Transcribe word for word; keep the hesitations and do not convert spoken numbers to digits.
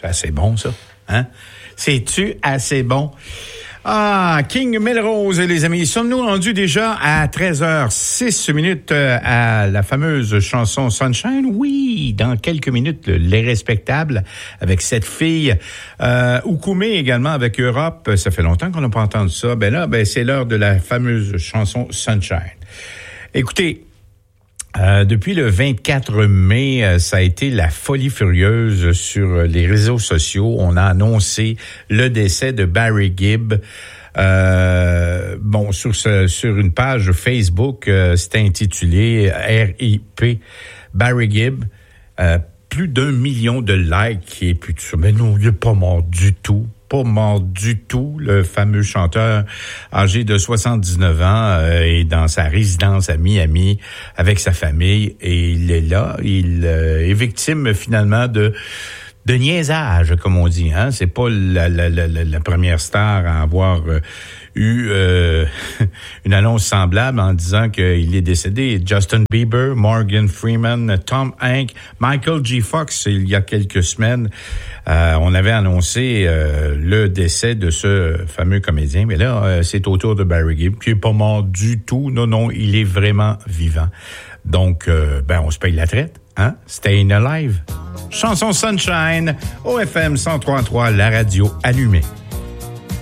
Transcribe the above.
C'est assez bon, ça. Hein? C'est-tu assez bon? Ah, King Melrose, les amis. Sommes-nous rendus déjà à treize heures six minutes à la fameuse chanson Sunshine? Oui, dans quelques minutes, Les Respectables avec cette fille. Euh, Oukoumé également avec Europe. Ça fait longtemps qu'on n'a pas entendu ça. Ben là, ben c'est l'heure de la fameuse chanson Sunshine. Écoutez, Euh, depuis le vingt-quatre mai, euh, ça a été la folie furieuse sur les réseaux sociaux. On a annoncé le décès de Barry Gibb. Euh, bon, sur ce, sur une page Facebook, euh, c'était intitulé R I P Barry Gibb. Euh, plus d'un million de likes et puis tout ça. Mais non, il n'est pas mort du tout. Pas mort du tout, le fameux chanteur âgé de soixante-dix-neuf ans euh, est dans sa résidence à Miami avec sa famille et il est là, il euh, est victime finalement de de niaisage, comme on dit, hein. C'est pas la, la, la, la première star à avoir euh, eu euh, une annonce semblable en disant qu'il est décédé. Justin Bieber, Morgan Freeman, Tom Hanks, Michael J. Fox, il y a quelques semaines, euh, on avait annoncé euh, le décès de ce fameux comédien. Mais là, euh, c'est au tour de Barry Gibb, qui est pas mort du tout. Non, non, il est vraiment vivant. Donc, euh, ben, on se paye la traite, hein? Staying Alive. Chanson Sunshine, O F M cent trois point trois, la radio allumée.